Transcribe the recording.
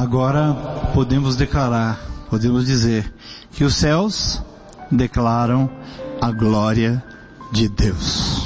Agora podemos declarar, podemos dizer que os céus declaram a glória de Deus.